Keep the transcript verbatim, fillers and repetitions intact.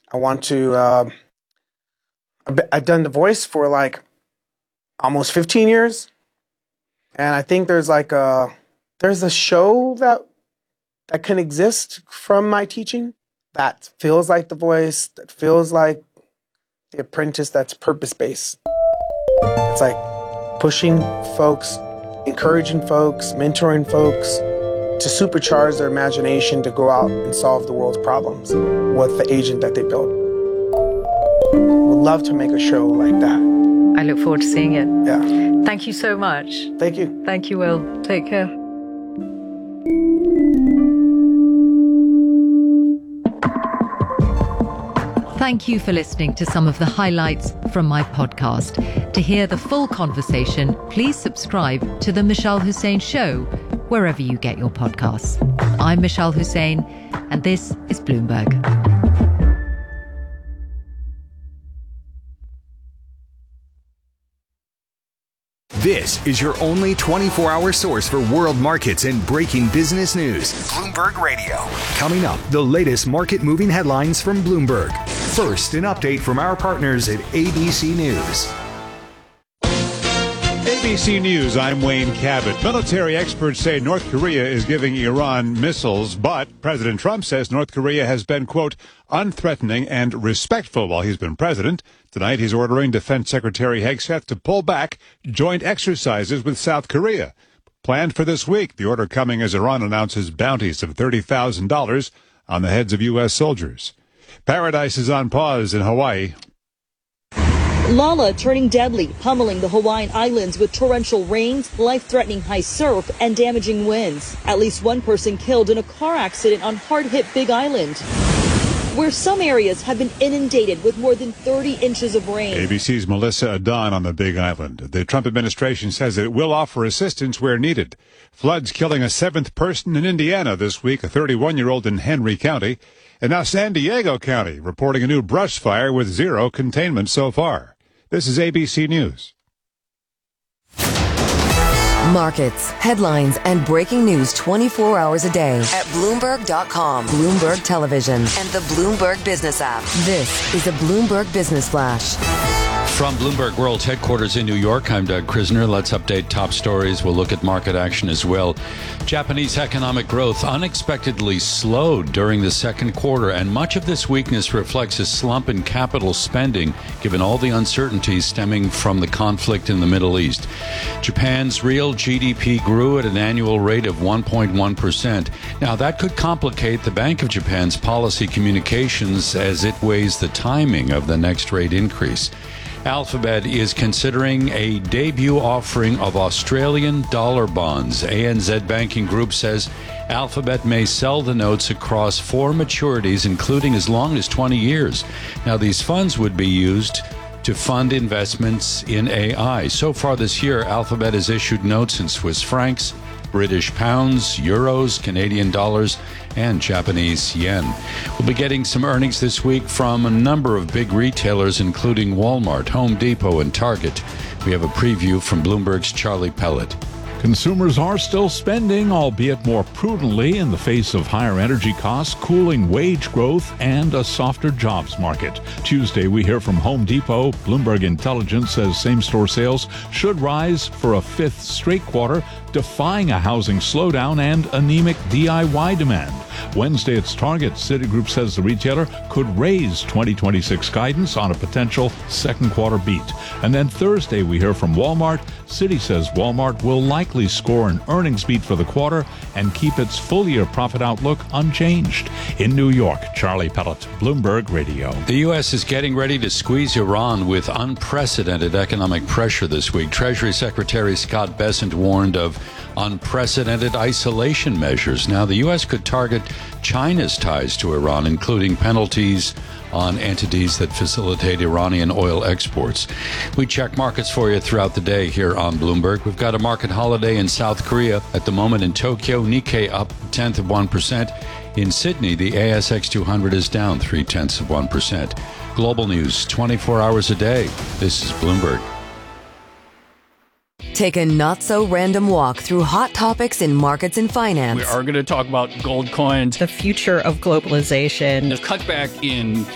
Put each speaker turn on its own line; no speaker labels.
I want to, uh, I've done the voice for like almost fifteen years. And I think there's like a, there's a show that, that can exist from my teaching that feels like The Voice, that feels like The Apprentice, that's purpose-based. It's like pushing folks, encouraging folks, mentoring folks to supercharge their imagination to go out and solve the world's problems with the agent that they build. Would love to make a show like that.
I look forward to seeing it.
Yeah.
Thank you so much.
Thank you.
Thank you, Will. Take care. Thank you for listening to some of the highlights from my podcast. To hear the full conversation, please subscribe to The Mishal Hussain Show, wherever you get your podcasts. I'm Mishal Hussain, and this is Bloomberg.
This is your only twenty-four hour source for world markets and breaking business news. Bloomberg Radio. Coming up, the latest market moving headlines from Bloomberg. First, an update from our partners at A B C News.
A B C News, I'm Wayne Cabot. Military experts say North Korea is giving Iran missiles, but President Trump says North Korea has been, quote, unthreatening and respectful while he's been president. Tonight, he's ordering Defense Secretary Hegseth to pull back joint exercises with South Korea. Planned for this week, the order coming as Iran announces bounties of thirty thousand dollars on the heads of U S soldiers. Paradise is on pause in Hawaii.
Lala turning deadly, pummeling the Hawaiian Islands with torrential rains, life-threatening high surf, and damaging winds. At least one person killed in a car accident on hard-hit Big Island, where some areas have been inundated with more than thirty inches of rain.
A B C's Melissa Adon on the Big Island. The Trump administration says it will offer assistance where needed. Floods killing a seventh person in Indiana this week, a thirty-one-year-old in Henry County. And now San Diego County reporting a new brush fire with zero containment so far. This is A B C News.
Markets, headlines, and breaking news twenty-four hours a day at Bloomberg dot com, Bloomberg Television, and the Bloomberg Business app. This is a Bloomberg Business Flash.
From Bloomberg World Headquarters in New York, I'm Doug Krisner. Let's update top stories. We'll look at market action as well. Japanese economic growth unexpectedly slowed during the second quarter, and much of this weakness reflects a slump in capital spending, given all the uncertainties stemming from the conflict in the Middle East. Japan's real G D P grew at an annual rate of one point one percent. Now, that could complicate the Bank of Japan's policy communications as it weighs the timing of the next rate increase. Alphabet is considering a debut offering of Australian dollar bonds. A N Z Banking Group says Alphabet may sell the notes across four maturities, including as long as twenty years. Now, these funds would be used to fund investments in A I. So far this year, Alphabet has issued notes in Swiss francs, British pounds, euros, Canadian dollars, and Japanese yen. We'll be getting some earnings this week from a number of big retailers, including Walmart, Home Depot, and Target. We have a preview from Bloomberg's Charlie Pellet.
Consumers are still spending, albeit more prudently, in the face of higher energy costs, cooling wage growth, and a softer jobs market. Tuesday, we hear from Home Depot. Bloomberg Intelligence says same-store sales should rise for a fifth straight quarter, defying a housing slowdown and anemic D I Y demand. Wednesday, it's Target. Citigroup says the retailer could raise twenty twenty-six guidance on a potential second quarter beat. And then Thursday, we hear from Walmart. Citi says Walmart will likely score an earnings beat for the quarter and keep its full-year profit outlook unchanged. In New York, Charlie Pellet, Bloomberg Radio.
The U S is getting ready to squeeze Iran with unprecedented economic pressure this week. Treasury Secretary Scott Bessent warned of unprecedented isolation measures. Now, the U S could target China's ties to Iran, including penalties on entities that facilitate Iranian oil exports. We check markets for you throughout the day here on Bloomberg. We've got a market holiday in South Korea at the moment. In Tokyo, Nikkei up a tenth of one percent. In Sydney, the A S X two hundred is down three tenths of one percent. Global news twenty-four hours a day. This is Bloomberg.
Take a not-so-random walk through hot topics in markets and finance.
We are going to talk about gold coins,
the future of globalization,
the cutback in